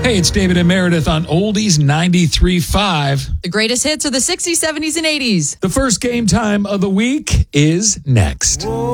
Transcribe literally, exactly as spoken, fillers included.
Hey, it's David and Meredith on Oldies ninety-three point five. The greatest hits of the sixties, seventies, and eighties. The first game time of the week is next.